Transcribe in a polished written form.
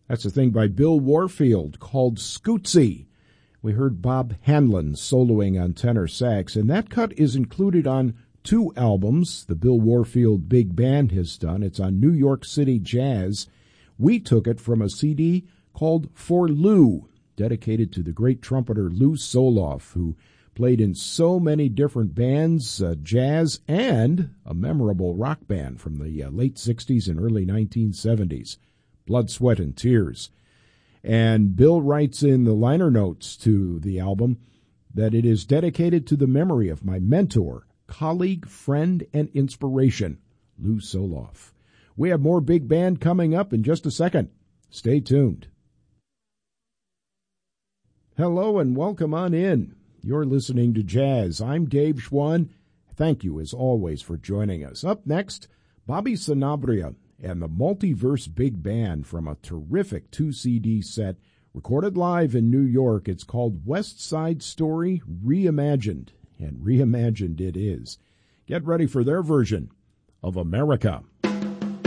That's a thing by Bill Warfield called Scootsy. We heard Bob Hanlon soloing on tenor sax, and that cut is included on 2 albums the Bill Warfield Big Band has done. It's on New York City Jazz. We took it from a CD called For Lou, dedicated to the great trumpeter Lou Soloff, who played in so many different bands, jazz, and a memorable rock band from the late 60s and early 1970s, Blood, Sweat, and Tears. And Bill writes in the liner notes to the album that it is dedicated to the memory of my mentor, colleague, friend, and inspiration, Lou Soloff. We have more Big Band coming up in just a second. Stay tuned. Hello and welcome on in. You're listening to Jazz. I'm Dave Schwann. Thank you, as always, for joining us. Up next, Bobby Sanabria and the Multiverse Big Band from a terrific 2-CD set recorded live in New York. It's called West Side Story Reimagined, and reimagined it is. Get ready for their version of America.